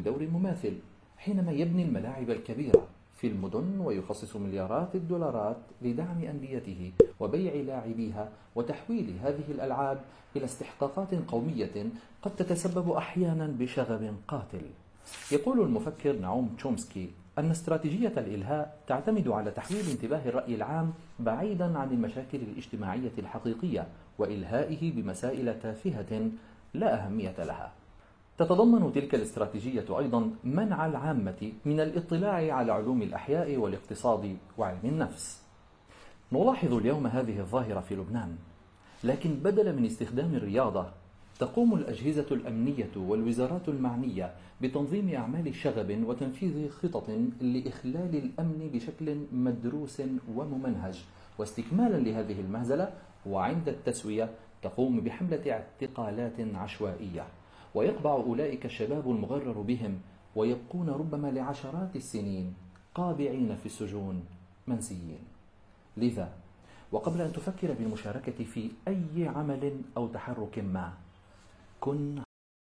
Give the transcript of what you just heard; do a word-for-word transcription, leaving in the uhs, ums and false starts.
دور مماثل حينما يبني الملاعب الكبيرة في المدن ويخصص مليارات الدولارات لدعم أنديته وبيع لاعبيها وتحويل هذه الألعاب إلى استحقاقات قومية قد تتسبب أحيانا بشغب قاتل. يقول المفكر نعوم تشومسكي أن استراتيجية الإلهاء تعتمد على تحويل انتباه الرأي العام بعيدا عن المشاكل الاجتماعية الحقيقية وإلهائه بمسائل تافهة لا أهمية لها. تتضمن تلك الاستراتيجية أيضا منع العامة من الاطلاع على علوم الأحياء والاقتصاد وعلم النفس. نلاحظ اليوم هذه الظاهرة في لبنان، لكن بدلا من استخدام الرياضة تقوم الأجهزة الأمنية والوزارات المعنية بتنظيم أعمال شغب وتنفيذ خطط لإخلال الأمن بشكل مدروس وممنهج. واستكمالا لهذه المهزلة وعند التسوية تقوم بحملة اعتقالات عشوائية، ويقبع أولئك الشباب المغرر بهم ويبقون ربما لعشرات السنين قابعين في السجون منسيين. لذا وقبل أن تفكر بالمشاركة في أي عمل أو تحرك ما، كن